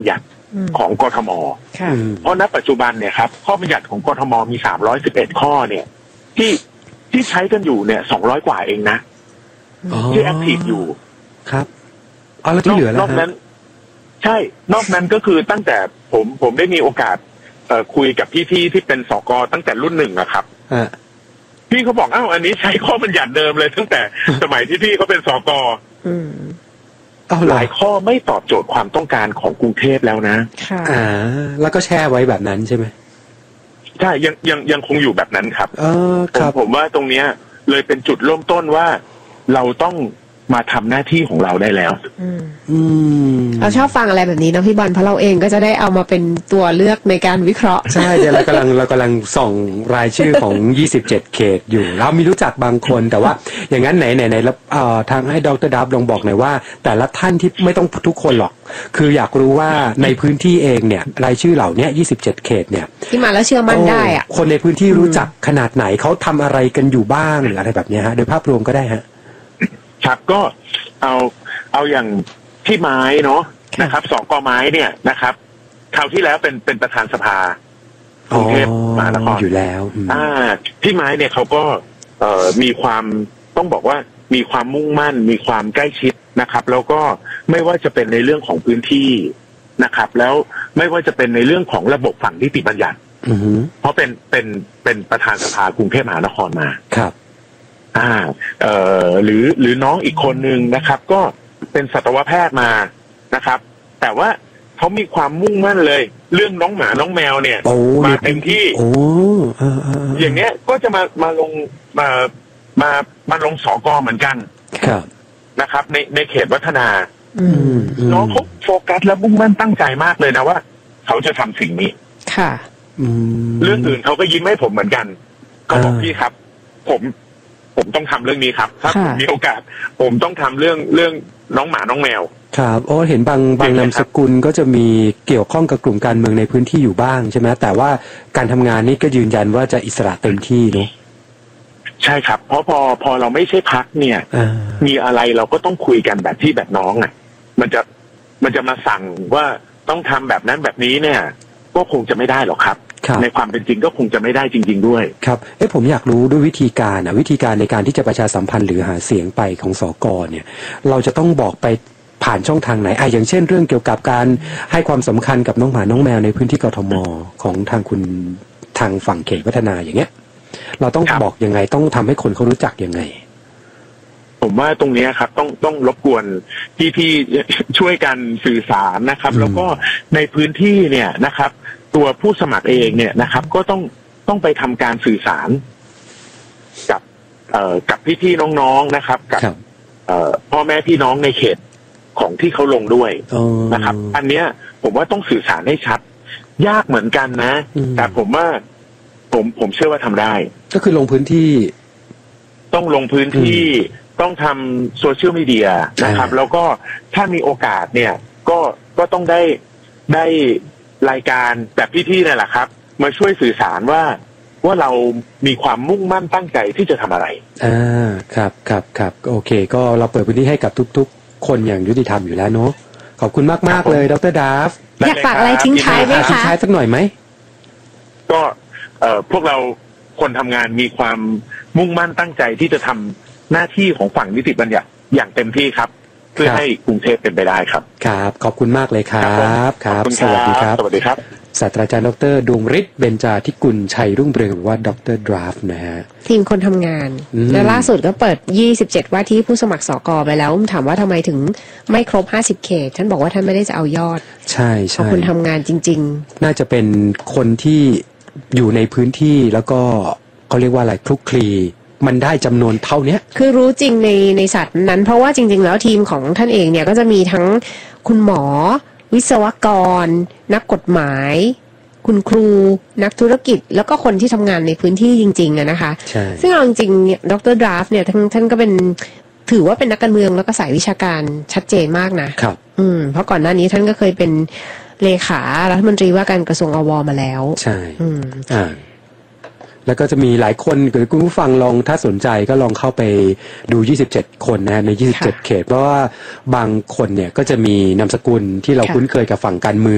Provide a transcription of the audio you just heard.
บัญญัติของกทมเพราะณปัจจุบันเนี่ยครับข้อบัญญัติของกทมมี311 ข้อเนี่ยที่ใช้กันอยู่เนี่ย200 กว่าเองนะที่แอคทีฟอยู่ครับแล้วที่เหลือแล้วนอกนั้นใช่นอกนั้นก็คือตั้งแต่ผมได้มีโอกาสคุยกับพี่ที่เป็นสกตั้งแต่รุ่น1อะครับพี่เขาบอกอันนี้ใช้ข้อบัญญัติเดิมเลยตั้งแต่สมัยที่พี่เขาเป็นสกหลายข้อไม่ตอบโจทย์ความต้องการของกรุงเทพแล้วนะแล้วก็แช่ไว้แบบนั้นใช่ไหมใช่ยังคงอยู่แบบนั้นครับผมว่าตรงเนี้ยเลยเป็นจุดเริ่มต้นว่าเราต้องมาทำหน้าที่ของเราได้แล้วเราชอบฟังอะไรแบบนี้นะพี่บอลเพราะเราเองก็จะได้เอามาเป็นตัวเลือกในการวิเคราะห์ใช่เดี๋ยวเรากำลังส่องรายชื่อของ27เขตอยู่เรามีรู้จักบางคนแต่ว่าอย่างนั้นไหนแล้วทางให้ดร.ดับลองบอกหน่อยว่าแต่ละท่านที่ไม่ต้องทุกคนหรอกคืออยากรู้ว่าในพื้นที่เองเนี่ยรายชื่อเหล่านี้27เขตเนี่ยที่มาแล้วเชื่อมั่นได้อะคนในพื้นที่รู้จักขนาดไหนเขาทำอะไรกันอยู่บ้างหรืออะไรแบบนี้ฮะโดยภาพรวมก็ได้ฮะครับก็เอาอย่างที่ไม้เนาะนะครับสก.ไม้เนี่ยนะครับคราวที่แล้วเป็นประธานสภากรุงเทพมหานครอยู่แล้วที่ไม้เนี่ยเขาก็มีความต้องบอกว่ามีความมุ่งมั่นมีความใกล้ชิดนะครับแล้วก็ไม่ว่าจะเป็นในเรื่องของพื้นที่นะครับแล้วไม่ว่าจะเป็นในเรื่องของระบบฝั่งนิติบัญญัติเพราะเป็นประธานสภากรุงเทพมหานครมาครับหรือน้องอีกคนนึงนะครับก็เป็นสัตวแพทย์มานะครับแต่ว่าเขามีความมุ่งมั่นเลยเรื่องน้องหมาน้องแมวเนี่ยมาเต็มที่อย่างเนี้ยก็จะมาลงมาลงสก.เหมือนกันนะครับในเขตวัฒนาน้องเขาโฟกัสและมุ่งมั่นตั้งใจมากเลยนะว่าเขาจะทำสิ่งนี้ค่ะเรื่องอื่นเขาก็ยิ้มให้ผมเหมือนกันก็บอกพี่ครับผมต้องทำเรื่องนี้ครับถ้าผมมีโอกาสผมต้องทำเรื่องน้องหมาน้องแมวครับเห็นบางนามสกุลก็จะมีเกี่ยวข้องกับกลุ่มการเมืองในพื้นที่อยู่บ้างใช่ไหมแต่ว่าการทำงานนี้ก็ยืนยันว่าจะอิสระเต็มที่เนาะใช่ครับเพราะพอเราไม่ใช่พรรคเนี่ยมีอะไรเราก็ต้องคุยกันแบบพี่แบบน้องอ่ะมันจะมาสั่งว่าต้องทำแบบนั้นแบบนี้เนี่ยก็คงจะไม่ได้หรอกครับในความเป็นจริงก็คงจะไม่ได้จริงๆด้วยครับผมอยากรู้ด้วยวิธีการในการที่จะประชาสัมพันธ์หรือหาเสียงไปของสก.เนี่ยเราจะต้องบอกไปผ่านช่องทางไหนอย่างเช่นเรื่องเกี่ยวกับการให้ความสำคัญกับน้องหมาน้องแมวในพื้นที่กทมของทางคุณทางฝั่งเขตวัฒนาอย่างเงี้ยเราต้องบอกยังไงต้องทำให้คนเขารู้จักยังไงผมว่าตรงนี้ครับต้องรบกวนพี่ช่วยกันสื่อสารนะครับแล้วก็ในพื้นที่เนี่ยนะครับตัวผู้สมัครเองเนี่ยนะครับก็ต้องไปทำการสื่อสารกับพี่ๆน้องๆนะครับกับพ่อแม่พี่น้องในเขตของที่เขาลงด้วยนะครับอันเนี้ยผมว่าต้องสื่อสารให้ชัดยากเหมือนกันนะแต่ผมว่าผมเชื่อว่าทำได้ก็คือลงพื้นที่ต้องลงพื้นที่ต้องทำโซเชียลมีเดียนะครับแล้วก็ถ้ามีโอกาสเนี่ยก็ต้องได้รายการแบบพี่ๆนั่นแหละครับมาช่วยสื่อสารว่าเรามีความมุ่งมั่นตั้งใจที่จะทำอะไรครับโอเคก็เราเปิดพื้นที่ให้กับทุกๆคนอย่างยุติธรรมอยู่แล้วเนาะขอบคุณมากๆเลยดร.ดับอยากฝากอะไรทิ้งท้ายไหมคะทิ้งท้ายสักหน่อยไหมก็พวกเราคนทำงานมีความมุ่งมั่นตั้งใจที่จะทำหน้าที่ของฝั่งนิติบัญญัติอย่างเต็มที่ครับเพื่อให้กรุงเทพเป็นไปได้ครับครับขอบคุณมากเลยครับสวัสดีครับสวัสดีครับศาสตราจารย์ดร.ดวงฤทธิ์เบญจาธิกุลชัยรุ่งเรืองหรือว่าดร.ดราฟนะฮะทีมคนทำงานและล่าสุดก็เปิด27ว่าที่ผู้สมัครสก.ไปแล้วถามว่าทำไมถึงไม่ครบ50เขตท่านบอกว่าท่านไม่ได้จะเอายอดใช่คนทำงานจริงๆน่าจะเป็นคนที่อยู่ในพื้นที่แล้วก็เขาเรียกว่าอะไรคลุกคลีมันได้จำนวนเท่านี้คือรู้จริงในศาสตร์นั้นเพราะว่าจริงๆแล้วทีมของท่านเองเนี่ยก็จะมีทั้งคุณหมอวิศวกรนักกฎหมายคุณครูนักธุรกิจแล้วก็คนที่ทำงานในพื้นที่จริงๆนะคะซึ่งเอาจริงๆดร.ดราฟเนี่ยท่านก็เป็นถือว่าเป็นนักการเมืองแล้วก็สายวิชาการชัดเจนมากนะครับเพราะก่อนหน้านี้ท่านก็เคยเป็นเลขารัฐมนตรีว่าการกระทรวงอว.มาแล้วใช่แล้วก็จะมีหลายคนหรือคุณผู้ฟังลองถ้าสนใจก็ลองเข้าไปดู27คนนะใน27เขตเพราะว่าบางคนเนี่ยก็จะมีนามสกุลที่เราคุ้นเคยกับฝั่งการเมือง